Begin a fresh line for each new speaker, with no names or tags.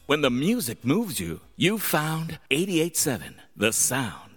When the music moves you, you found 88.7 The Sound.